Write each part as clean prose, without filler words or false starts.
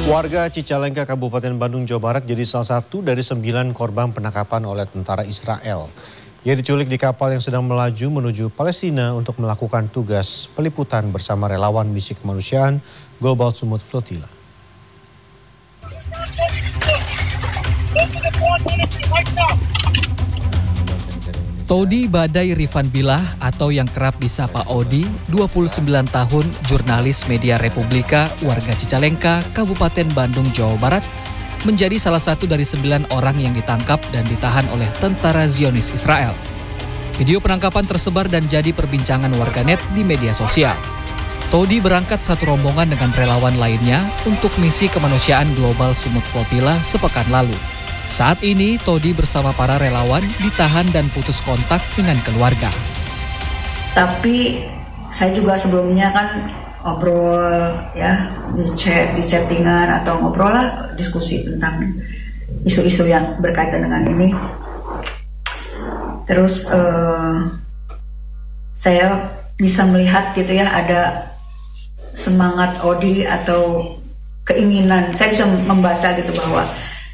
Warga Cicalengka, Kabupaten Bandung, Jawa Barat jadi salah satu dari 9 korban penangkapan oleh tentara Israel. Ia diculik di kapal yang sedang melaju menuju Palestina untuk melakukan tugas peliputan bersama relawan misi kemanusiaan Global Sumut Flotilla. Todi Badai Rifan Billah atau yang kerap disapa Odi, 29 tahun, jurnalis media Republika, warga Cicalengka, Kabupaten Bandung, Jawa Barat, menjadi salah satu dari 9 orang yang ditangkap dan ditahan oleh tentara Zionis Israel. Video penangkapan tersebar dan jadi perbincangan warganet di media sosial. Todi berangkat satu rombongan dengan relawan lainnya untuk misi kemanusiaan Global Sumut Flotilla sepekan lalu. Saat ini, Todi bersama para relawan ditahan dan putus kontak dengan keluarga. Tapi saya juga sebelumnya kan ngobrol ya di chattingan atau ngobrol lah, diskusi tentang isu-isu yang berkaitan dengan ini. Terus saya bisa melihat gitu ya, ada semangat Odi atau keinginan, saya bisa membaca gitu bahwa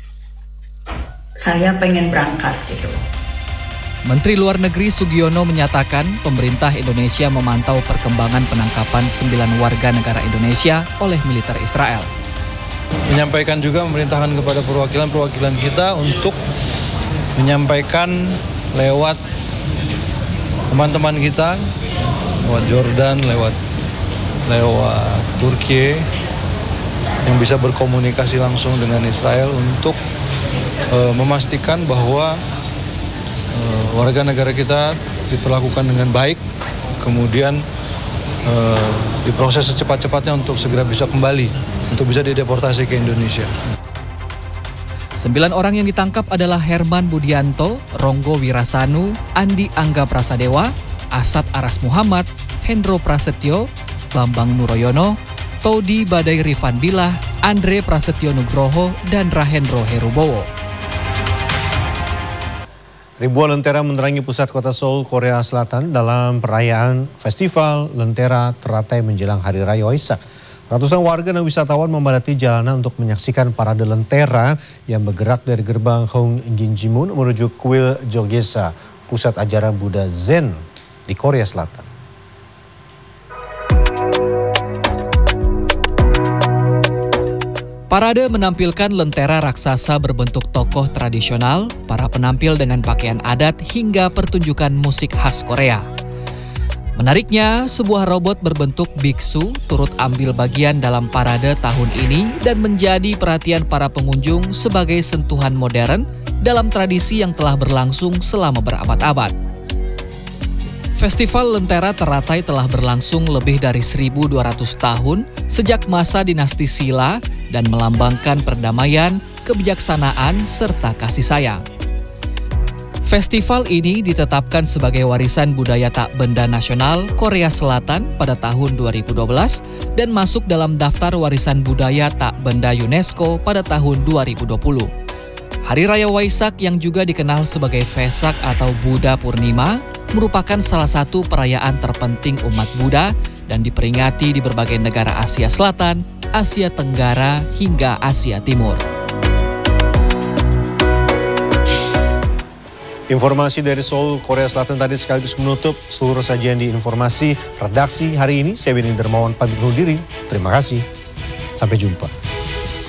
saya pengen berangkat gitu. Menteri Luar Negeri Sugiono menyatakan pemerintah Indonesia memantau perkembangan penangkapan 9 warga negara Indonesia oleh militer Israel. Menyampaikan juga memerintahkan kepada perwakilan-perwakilan kita untuk menyampaikan lewat teman-teman kita, lewat Jordan, lewat Turki, yang bisa berkomunikasi langsung dengan Israel untuk memastikan bahwa warga negara kita diperlakukan dengan baik, kemudian diproses secepat-cepatnya untuk segera bisa kembali, untuk bisa dideportasi ke Indonesia. 9 orang yang ditangkap adalah Herman Budianto, Ronggo Wirasanu, Andi Angga Prasadewa, Asad Aras Muhammad, Hendro Prasetyo, Bambang Nuroyono, Todi Badai Rifan Billah, Andre Prasetyo Nugroho, dan Rahendro Herubowo. Ribuan lentera menerangi pusat kota Seoul, Korea Selatan dalam perayaan Festival Lentera Teratai menjelang Hari Raya Waisak. Ratusan warga dan wisatawan memadati jalanan untuk menyaksikan parade lentera yang bergerak dari gerbang Hong Ginjimun menuju Kuil Jogesa, pusat ajaran Buddha Zen di Korea Selatan. Parade menampilkan lentera raksasa berbentuk tokoh tradisional, para penampil dengan pakaian adat hingga pertunjukan musik khas Korea. Menariknya, sebuah robot berbentuk biksu turut ambil bagian dalam parade tahun ini dan menjadi perhatian para pengunjung sebagai sentuhan modern dalam tradisi yang telah berlangsung selama berabad-abad. Festival Lentera Teratai telah berlangsung lebih dari 1.200 tahun sejak masa dinasti Silla dan melambangkan perdamaian, kebijaksanaan, serta kasih sayang. Festival ini ditetapkan sebagai warisan budaya tak benda nasional Korea Selatan pada tahun 2012 dan masuk dalam daftar warisan budaya tak benda UNESCO pada tahun 2020. Hari Raya Waisak yang juga dikenal sebagai Vesak atau Buddha Purnima merupakan salah satu perayaan terpenting umat Buddha dan diperingati di berbagai negara Asia Selatan, Asia Tenggara, hingga Asia Timur. Informasi dari Seoul, Korea Selatan tadi sekaligus menutup seluruh sajian di informasi redaksi hari ini. Saya Benny Dermawan pamit undur diri. Terima kasih. Sampai jumpa.